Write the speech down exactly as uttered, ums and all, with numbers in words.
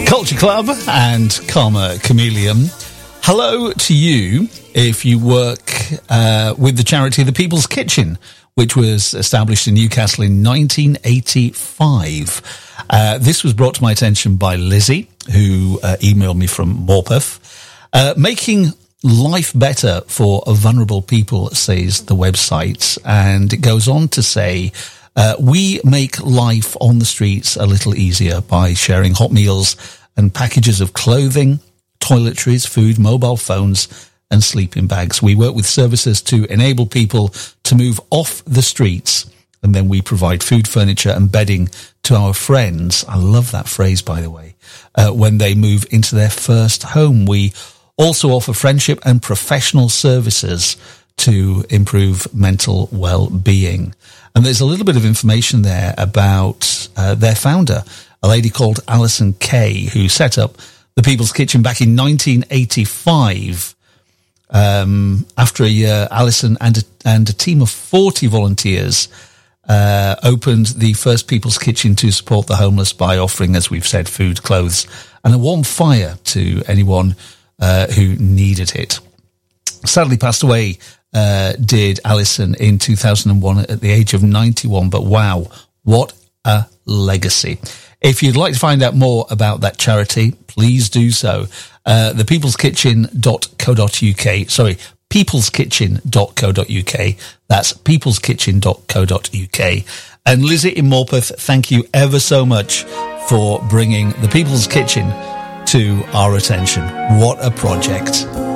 Culture Club and Karma Chameleon. Hello to you if you work uh, with the charity The People's Kitchen, which was established in Newcastle in nineteen eighty-five. Uh, this was brought to my attention by Lizzie, who uh, emailed me from Morpeth. Uh, making life better for vulnerable people, says the website, and it goes on to say, uh, we make life on the streets a little easier by sharing hot meals and packages of clothing, toiletries, food, mobile phones, and sleeping bags. We work with services to enable people to move off the streets, and then we provide food, furniture, and bedding to our friends. I love that phrase, by the way. Uh, when they move into their first home, we also offer friendship and professional services to improve mental well-being. And there's a little bit of information there about uh, their founder, a lady called Alison Kay, who set up The People's Kitchen back in nineteen eighty-five. Um, after a year, Alison and a, and a team of forty volunteers uh, opened the first People's Kitchen to support the homeless by offering, as we've said, food, clothes, and a warm fire to anyone uh, who needed it. Sadly passed away, uh, did Alison in two thousand one at the age of ninety-one, but wow, what a legacy. If you'd like to find out more about that charity, please do so. Uh, the peoples kitchen dot co dot uk. Sorry, peoples kitchen dot co dot uk. That's peoples kitchen dot co dot uk. And Lizzie in Morpeth, thank you ever so much for bringing the People's Kitchen to our attention. What a project.